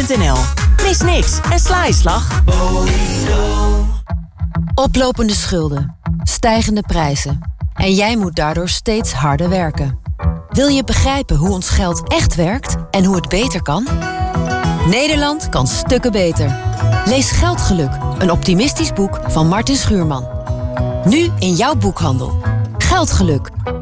Bolido.nl. Mis niks en sla je slag. Oplopende schulden, stijgende prijzen. En jij moet daardoor steeds harder werken. Wil je begrijpen hoe ons geld echt werkt en hoe het beter kan? Nederland kan stukken beter. Lees Geldgeluk, een optimistisch boek van Martin Schuurman. Nu in jouw boekhandel. Geldgeluk,